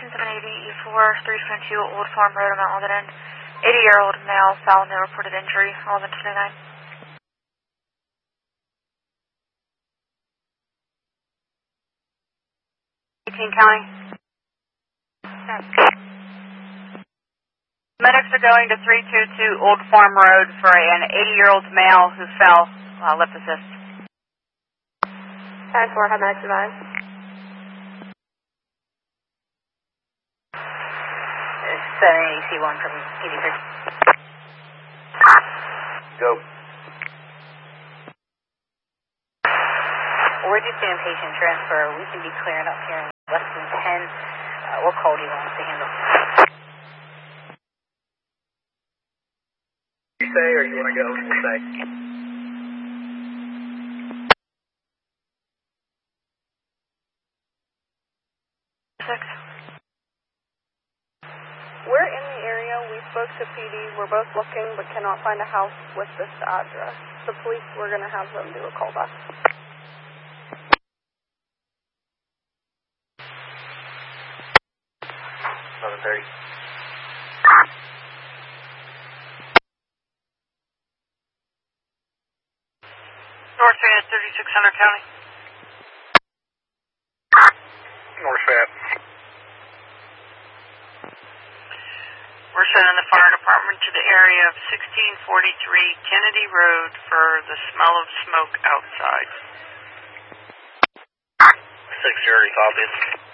Patient 780 E4 322 Old Farm Road in Mount Lebanon. 80-year-old male, foul, no reported injury, 1129. 18 County. Medics are going to 322 Old Farm Road for an 80-year-old male who fell. Lip assist. 10-4, have medics advised. It's 780 C1 from PD3. Go. We're just doing patient transfer. We can be clearing up here in less than 10. What call do you want us to handle? You say, or you want to go? You say. We're in the area. We spoke to PD. We're both looking but cannot find a house with this address. The police, we're going to have them do a callback. North Van, 3600 County. North Van. We're sending the fire department to the area of 1643 Kennedy Road for the smell of smoke outside. 6-0, copies.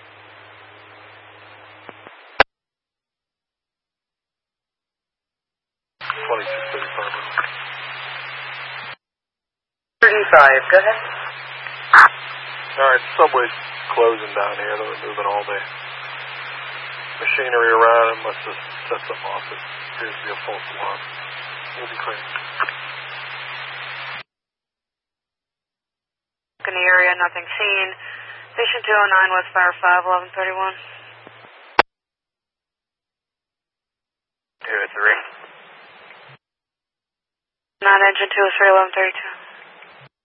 Go ahead. Alright, subway's closing down here. They're moving all the machinery around and must have set something off. It appears to be a false alarm. We'll be clean. In the area, nothing seen. Patient 209 West Fire 5, 1131. Here at 3. 9 engine 203, 1132.